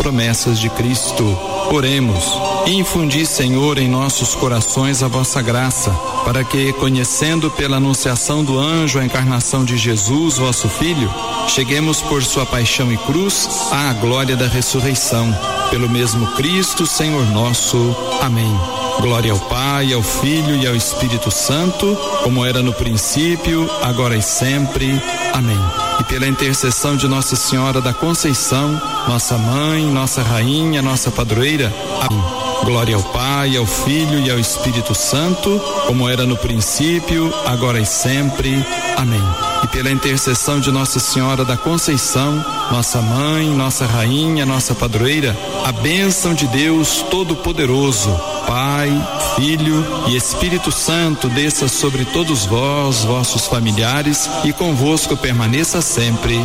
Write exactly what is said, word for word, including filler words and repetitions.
promessas de Cristo. Oremos. Infundi, Senhor, em nossos corações a vossa graça, para que, conhecendo pela anunciação do anjo a encarnação de Jesus, vosso Filho, cheguemos por sua paixão e cruz à glória da ressurreição. Pelo mesmo Cristo, Senhor nosso. Amém. Glória ao Pai, ao Filho e ao Espírito Santo, como era no princípio, agora e sempre. Amém. E pela intercessão de Nossa Senhora da Conceição, nossa mãe, nossa rainha, nossa padroeira. Amém. Glória ao Pai, ao Filho e ao Espírito Santo, como era no princípio, agora e sempre. Amém. E pela intercessão de Nossa Senhora da Conceição, nossa mãe, nossa rainha, nossa padroeira, a bênção de Deus Todo-Poderoso, Pai, Filho e Espírito Santo, desça sobre todos vós, vossos familiares, e convosco permaneça sempre.